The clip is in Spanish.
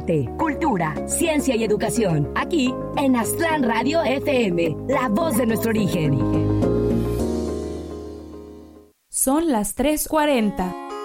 arte, cultura, ciencia y educación. Aquí en Aztlán Radio FM, la voz de nuestro origen. Son las 3:40.